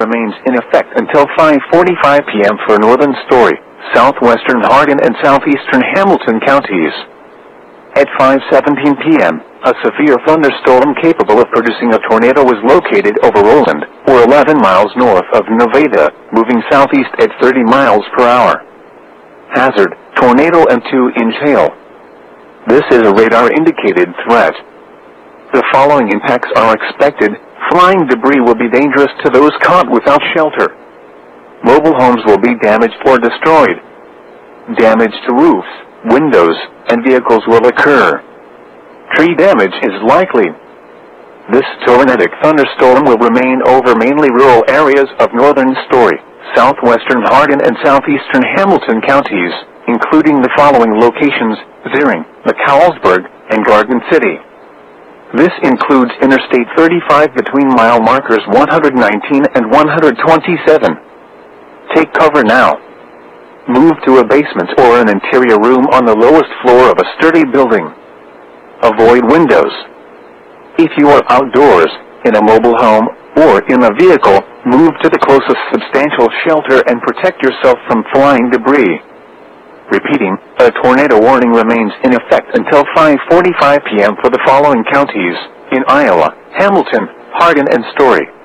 remains in effect until 5:45 p.m. for northern Story, southwestern Hardin and southeastern Hamilton counties. At 5:17 p.m., a severe thunderstorm capable of producing a tornado was located over Roland, or 11 miles north of Nevada, moving southeast at 30 miles per hour. Hazard, tornado and 2-inch hail. This is a radar-indicated threat. The following impacts are expected. Flying debris will be dangerous to those caught without shelter. Mobile homes will be damaged or destroyed. Damage to roofs, windows, and vehicles will occur. Tree damage is likely. This tornadic thunderstorm will remain over mainly rural areas of northern Story, southwestern Hardin and southeastern Hamilton counties, including the following locations: Zering, McCallsburg, and Garden City. This includes Interstate 35 between mile markers 119 and 127. Take cover now. Move to a basement or an interior room on the lowest floor of a sturdy building. Avoid windows. If you are outdoors, in a mobile home, or in a vehicle, move to the closest substantial shelter and protect yourself from flying debris. Repeating, a tornado warning remains in effect until 5:45 p.m. for the following counties: in Iowa, Hamilton, Hardin, and Story.